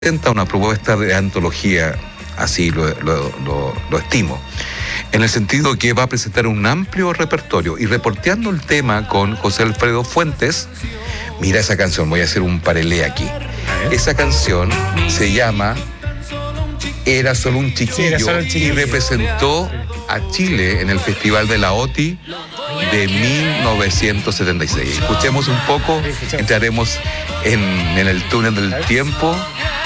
una propuesta de antología, así lo estimo, en el sentido que va a presentar un amplio repertorio y reporteando el tema con José Alfredo Fuentes. Mira esa canción, voy a hacer un paralelo aquí. Esa canción se llama Era solo un chiquillo, y representó a Chile en el Festival de la OTI de 1976. Escuchemos un poco, entraremos en el túnel del tiempo